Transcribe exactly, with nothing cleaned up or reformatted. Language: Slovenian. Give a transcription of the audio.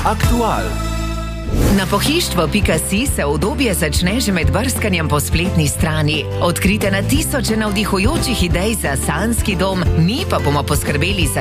Aktual. Na pohištvo pika si se obdobje začne že med brskanjem po spletni strani. Odkrite na tisoče navdihujočih idej za sanjski dom, mi pa bomo poskrbeli za